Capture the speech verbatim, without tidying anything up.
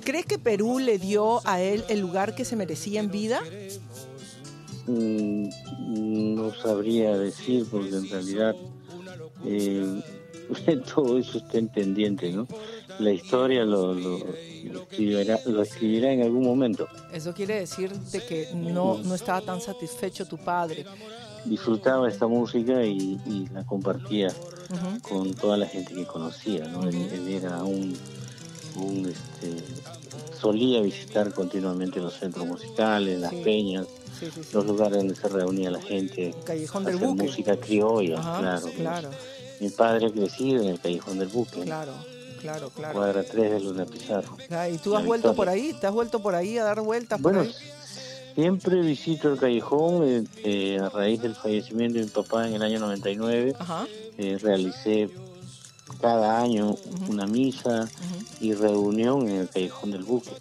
¿Crees que Perú le dio a él el lugar que se merecía en vida? Mm, no sabría decir, porque en realidad eh, todo eso está en pendiente, ¿no? La historia lo, lo, lo escribirá, lo escribirá en algún momento. Eso quiere decir de que no, no estaba tan satisfecho tu padre. Disfrutaba esta música y, y la compartía Uh-huh. con toda la gente que conocía, ¿no? Uh-huh. Él, él era un, un este, solía visitar continuamente los centros musicales, las Sí. peñas, Sí, sí, sí. los lugares donde se reunía la gente, El Callejón del hacer Buque. música criolla, Ajá, claro. claro. Mi padre ha crecido en el Callejón del Buque, Claro, claro, claro. cuadra tres de Luna Pizarro. Ah, ¿y tú La has vuelto por Victoria. ahí? ¿Te has vuelto por ahí a dar vueltas por Bueno, ahí? siempre visito el Callejón, eh, eh, a raíz del fallecimiento de mi papá en el año noventa y nueve, Ajá. eh, realicé cada año Uh-huh. una misa Uh-huh. y reunión en el Callejón del Buque.